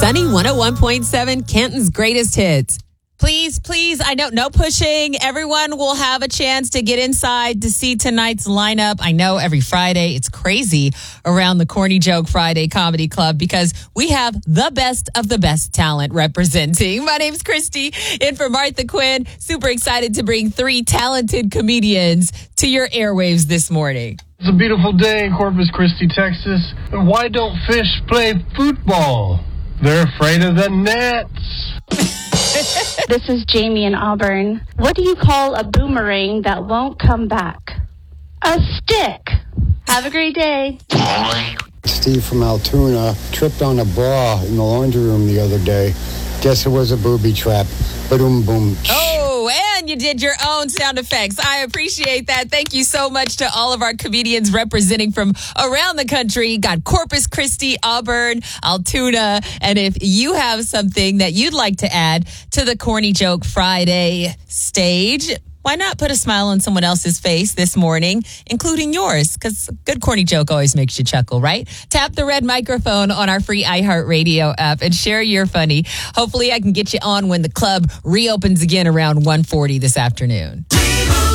Sunny 101.7, Canton's greatest hits. Please, I know, no pushing. Everyone will have a chance to get inside to see tonight's lineup. I know every Friday it's crazy around the Corny Joke Friday Comedy Club because we have the best of the best talent representing. My name's Christy, in for Martha Quinn. Super excited to bring 3 talented comedians to your airwaves this morning. It's a beautiful day in Corpus Christi, Texas. And why don't fish play football? They're afraid of the nets. This is Jamie in Auburn. What do you call a boomerang that won't come back? A stick. Have a great day. Steve from Altoona tripped on a bra in the laundry room the other day. Guess it was a booby trap. Ba-doom boom. Oh, and you did your own sound effects. I appreciate that. Thank you so much to all of our comedians representing from around the country. Got Corpus Christi, Auburn, Altoona. And if you have something that you'd like to add to the Corny Joke Friday stage, why not put a smile on someone else's face this morning, including yours? Because a good corny joke always makes you chuckle, right? Tap the red microphone on our free iHeartRadio app and share your funny. Hopefully I can get you on when the club reopens again around 1:40 this afternoon.